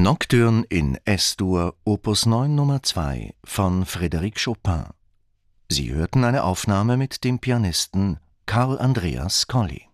Nocturne in Es-Dur, Opus 9 Nummer 2 von Frédéric Chopin. Sie hörten eine Aufnahme mit dem Pianisten Carl Andreas Colli.